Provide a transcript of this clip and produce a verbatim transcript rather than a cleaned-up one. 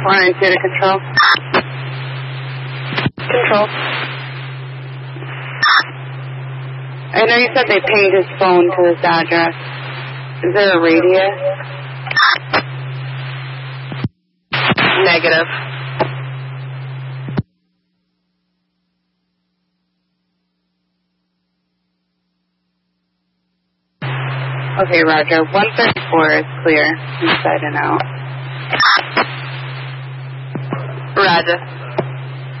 four nine two to control. Control. I know you said they pinged his phone to this address. Is there a radius? Negative. Okay, Roger. one thirty-four is clear inside and out. Roger.